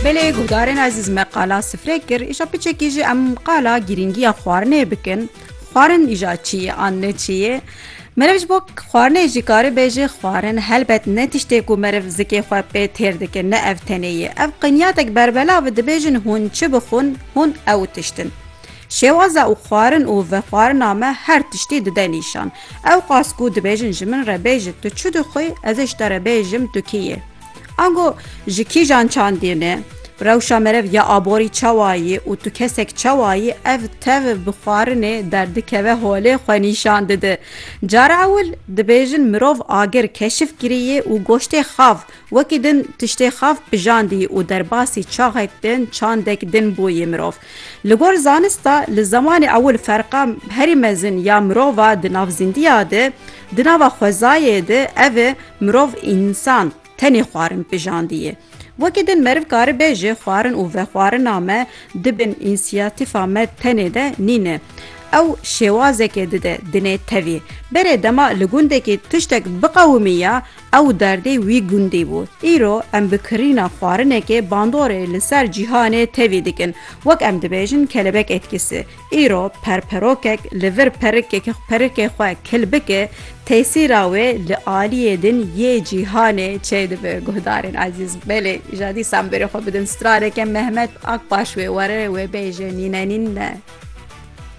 بله گهدارên عزیز me qala sifrê kir îşa piçekî jî em qala girîngiya xwarinê bikin. Xwarin îja çi ye an ne çi ye? Meriv ji bo xwarinê jî karî bêje xwarin helbet ne tiştê ku meriv zikê xwe pê têr dike ne ev tenê ye. Ev qinyatek berbelav dibêjin hûn çi bixwin hûn ew tiştin. Şêwaza û xwarin û vexwarina me her tiştî dide nîşan. Ew qas ku dibêjin ji min re bêje tu çi dixwî ez ê ji te re bêjim tu kî yî. Ango ji kîjan çandîne rewşa merev ya aborî çawa yî û tu kesek çawa yî ev tev bi xwarinê derdikeve holê xwe nîşan dide. Cara ewil dibêjin mirov agir keşif kiriye û goştê xav wekî din tiştê xav bijandî û derbasî çaxek din çandek din bûyê mirov. Li gor zanista li zamanê ewil ferqa herî mezin ya mirova di nav zindiya de di nava xwezayê de ev e mirov însan tenê xwarin bijandiye. Wekî din meriv karî bêje xwarin û vexwarina me dibin însiyatîfa me tenê de nîne. Ew şêwazekê dide dinê tevî. Berê dema li gundekê tiştek biqewimiya ew derdê wî gundê bû. Îro em bi kirîna xwarinekê bandorê li ser cîhanê tevî dikin. Wek em dibêjin kelebek etkisi. Îro perperokek li vir perikê xwe kil bike tesîra wê li aliyê din yê cîhanê çê dibe guhdarên ezîz. Belê îja dîsan berê xwe bidin strareke Mehmet Akbaş wê were wê bêje nîne nîne.